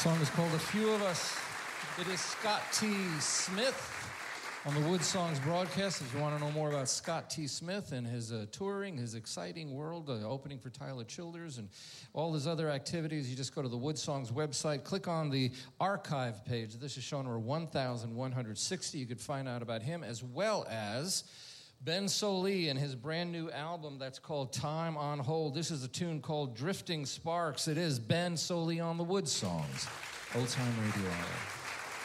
song is called A Few of Us. It is Scott T. Smith on the Wood Songs broadcast. If you want to know more about Scott T. Smith and his touring, his exciting world, opening for Tyler Childers and all his other activities, you just go to the Wood Songs website, click on the archive page. This is show number 1160. You could find out about him as well as Ben Sollee and his brand new album that's called Time on Hold. This is a tune called Drifting Sparks. It is Ben Sollee on the Wood Songs. Old Time Radio Hour.